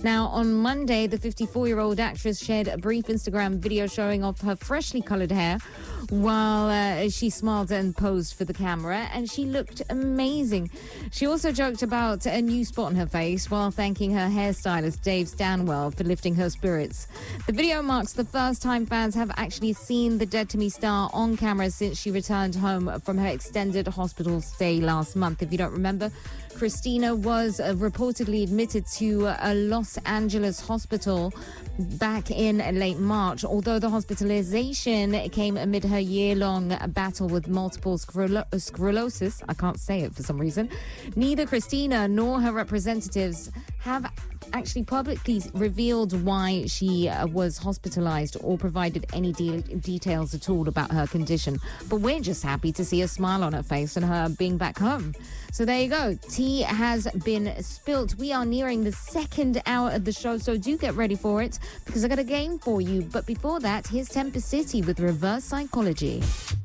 Now, on Monday, the 54-year-old actress shared a brief Instagram video showing off her freshly colored hair while she smiled and posed for the camera, and she looked amazing. She also joked about a new spot on her face while thanking her hairstylist Dave Stanwell for lifting her spirits. The video marks the first time fans have actually seen the Dead to Me star on camera since she returned home from her extended hospital stay last month. If you don't remember, Christina was reportedly admitted to a Los Angeles hospital back in late March, although the hospitalization came amid her year-long battle with multiple sclerosis. I can't say it for some reason. Neither Christina nor her representatives have actually publicly revealed why she was hospitalized or provided any details at all about her condition. But we're just happy to see a smile on her face and her being back home. So there you go. Tea has been spilt. We are nearing the second hour of the show, so do get ready for it because I got a game for you. But before that, here's Temper City with Reverse Psychology.